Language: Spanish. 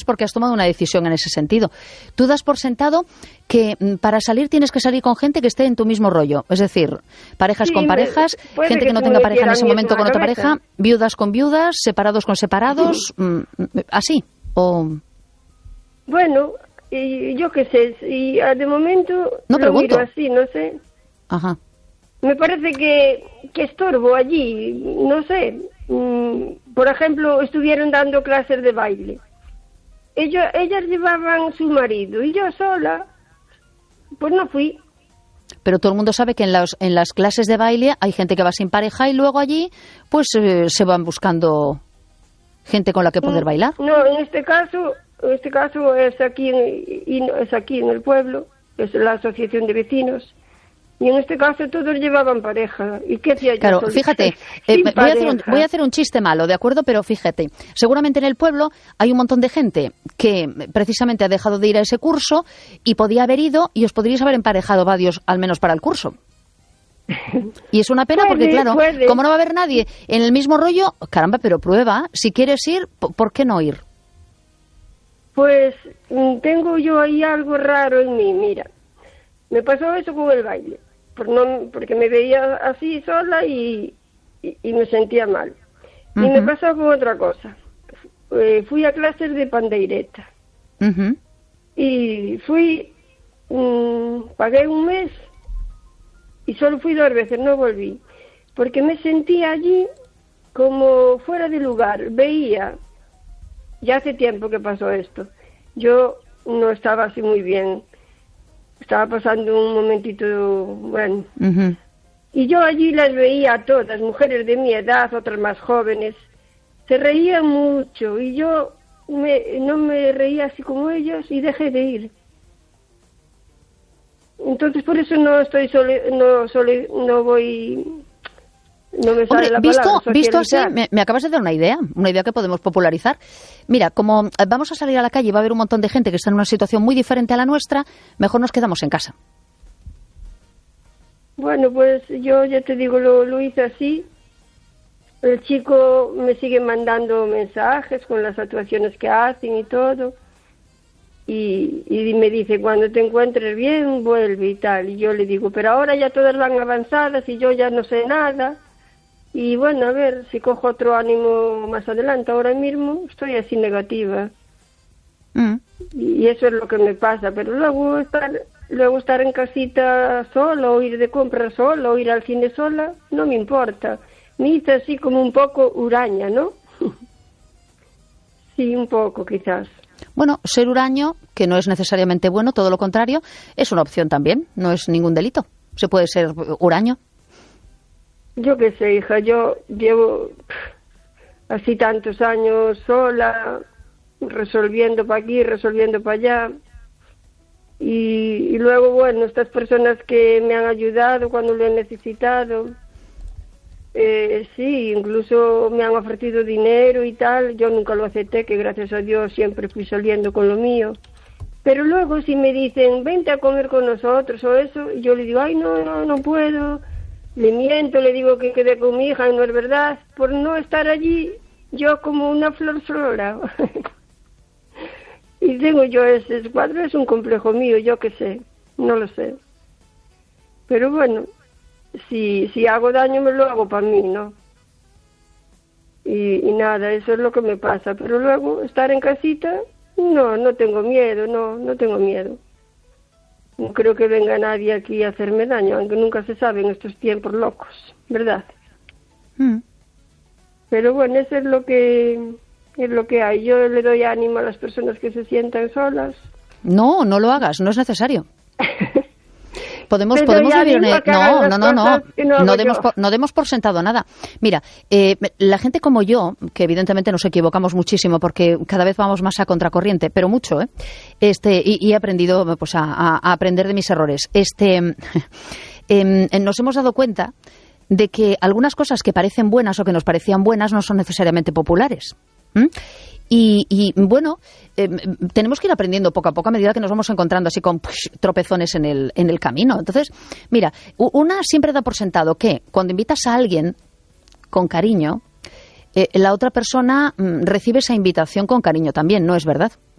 porque has tomado una decisión en ese sentido. Tú das por sentado que para salir tienes que salir con gente que esté en tu mismo rollo. Es decir, parejas con parejas, gente que no tenga pareja en ese momento con otra pareja, viudas con viudas, separados con separados, así. O... Bueno, y yo qué sé, y de momento no lo pregunto. miro así, no sé. Ajá. Me parece que estorbo allí, no sé. Por ejemplo, estuvieron dando clases de baile. Ellas llevaban su marido y yo sola, pues no fui. Pero todo el mundo sabe que en las clases de baile hay gente que va sin pareja y luego allí pues se van buscando gente con la que poder bailar. No, en este caso es aquí en el pueblo, es la asociación de vecinos. Y en este caso todos llevaban pareja. ¿Y qué hacía yo? Claro, fíjate, voy a hacer un chiste malo, ¿de acuerdo? Pero fíjate, seguramente en el pueblo hay un montón de gente que precisamente ha dejado de ir a ese curso y podía haber ido y os podríais haber emparejado varios, al menos para el curso. Y es una pena porque, claro, como no va a haber nadie en el mismo rollo, caramba, pero prueba, si quieres ir, ¿por qué no ir? Pues tengo yo ahí algo raro en mí, mira. Me pasó eso con el baile. Porque me veía así sola y me sentía mal. Y me pasó con otra cosa. Fui a clases de pandeireta. Y fui, pagué un mes y solo fui 2 veces, no volví. Porque me sentía allí como fuera de lugar. Veía, ya hace tiempo que pasó esto, yo no estaba así muy bien. Estaba pasando un momentito, bueno. Y yo allí las veía a todas, mujeres de mi edad, otras más jóvenes. Se reían mucho y yo no me reía así como ellos y dejé de ir. Entonces por eso no voy... No me sale la palabra, visto así, me acabas de dar una idea que podemos popularizar. Mira, como vamos a salir a la calle y va a haber un montón de gente que está en una situación muy diferente a la nuestra, mejor nos quedamos en casa. Bueno, pues yo ya te digo, lo hice así. El chico me sigue mandando mensajes con las actuaciones que hacen y todo. Y me dice, cuando te encuentres bien, vuelve y tal. Y yo le digo, pero ahora ya todas van avanzadas y yo ya no sé nada. Y bueno, a ver si cojo otro ánimo más adelante. Ahora mismo estoy así negativa. Y eso es lo que me pasa. Pero luego estar en casita sola, o ir de compras sola, o ir al cine sola, no me importa. Me hice así como un poco huraña, ¿no? Sí, un poco quizás. Bueno, ser huraño, que no es necesariamente bueno, todo lo contrario, es una opción también. No es ningún delito. Se puede ser huraño. Yo qué sé, hija, yo llevo así tantos años sola, resolviendo para aquí, resolviendo para allá. Y luego, bueno, estas personas que me han ayudado cuando lo he necesitado, sí, incluso me han ofrecido dinero y tal. Yo nunca lo acepté, que gracias a Dios siempre fui saliendo con lo mío. Pero luego si me dicen, vente a comer con nosotros o eso, yo le digo, ay, no puedo. Le miento, le digo que quedé con mi hija y no es verdad. Por no estar allí, yo como una flora. Y tengo yo ese cuadro, es un complejo mío, yo qué sé, no lo sé. Pero bueno, si hago daño me lo hago para mí, ¿no? Y nada, eso es lo que me pasa. Pero luego, estar en casita, no tengo miedo, no tengo miedo. No creo que venga nadie aquí a hacerme daño, aunque nunca se sabe en estos tiempos locos, ¿verdad? Pero bueno, eso es lo que hay. Yo le doy ánimo a las personas que se sientan solas. No lo hagas, no es necesario. Podemos vivir no demos por sentado nada. Mira, la gente como yo, que evidentemente nos equivocamos muchísimo porque cada vez vamos más a contracorriente, pero mucho, y he aprendido pues a aprender de mis errores. Nos hemos dado cuenta de que algunas cosas que parecen buenas o que nos parecían buenas no son necesariamente populares. Y bueno, tenemos que ir aprendiendo poco a poco a medida que nos vamos encontrando así con tropezones en el camino. Entonces, mira, una siempre da por sentado que cuando invitas a alguien con cariño, la otra persona recibe esa invitación con cariño también, ¿no es verdad?